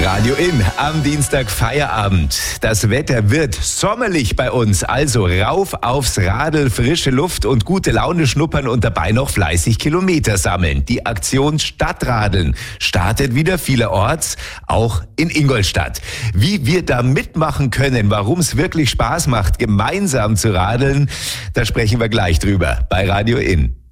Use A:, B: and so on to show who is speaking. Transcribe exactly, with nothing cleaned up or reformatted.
A: Radio In am Dienstag Feierabend. Das Wetter wird sommerlich bei uns, also rauf aufs Radl, frische Luft und gute Laune schnuppern und dabei noch fleißig Kilometer sammeln. Die Aktion Stadtradeln startet wieder vielerorts, auch in Ingolstadt. Wie wir da mitmachen können, warum es wirklich Spaß macht, gemeinsam zu radeln, da sprechen wir gleich drüber bei Radio In.